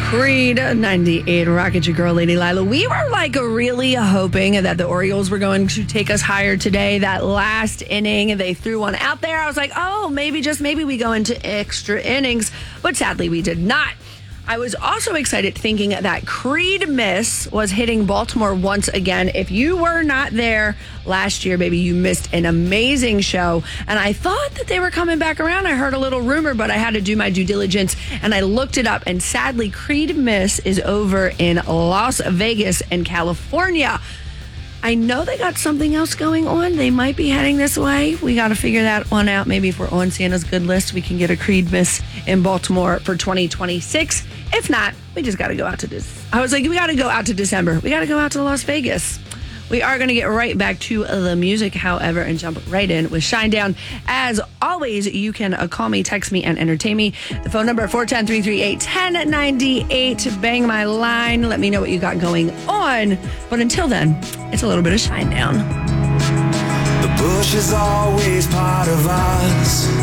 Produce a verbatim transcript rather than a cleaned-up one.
Creed ninety-eight, Rocket Your Girl, Lady Lila. We were like really hoping that the Orioles were going to take us higher today. That last inning, they threw one out there. I was like, oh, maybe, just maybe we go into extra innings. But sadly, we did not. I was also excited thinking that Creed Miss was hitting Baltimore once again. If you were not there last year, baby, you missed an amazing show. And I thought that they were coming back around. I heard a little rumor, but I had to do my due diligence. And I looked it up. And sadly, Creed Miss is over in Las Vegas in California. I know they got something else going on. They might be heading this way. We got to figure that one out. Maybe if we're on Santa's good list, we can get a Creed Miss in Baltimore for twenty twenty-six. If not, we just got to go out to this. I was like, we got to go out to December. We got to go out to Las Vegas. We are going to get right back to the music, however, and jump right in with Shinedown. As always, you can uh, call me, text me, and entertain me. The phone number, four one zero, three three eight, one zero nine eight. Bang my line. Let me know what you got going on. But until then, it's a little bit of Shinedown. The bush is always part of us.